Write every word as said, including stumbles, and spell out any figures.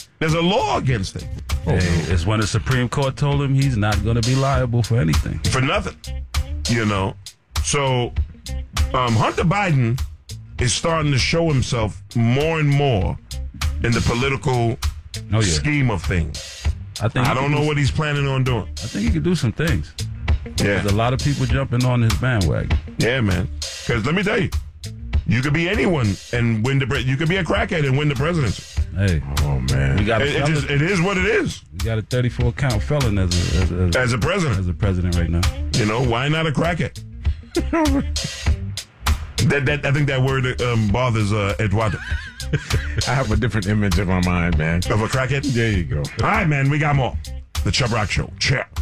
There's a law against it. Hey, it's when the Supreme Court told him he's not going to be liable for anything. For nothing. You know? So, um, Hunter Biden is starting to show himself more and more in the political oh, yeah. scheme of things. I think I don't know do what he's planning on doing. I think he could do some things. Yeah. There's a lot of people jumping on his bandwagon. Yeah, man. Because let me tell you, you could be anyone and win the. Pre- you could be a crackhead and win the presidency. Hey, oh man, we got a it, it, just, it is what it is. We got a thirty-four count felon as a as, a, as a president. As a president right now. You know why not a crackhead? that that I think that word um, bothers uh, Eduardo. I have a different image in my mind, man. Of a crackhead. There you go. All right, man. We got more. The Chubb Rock Show. Check.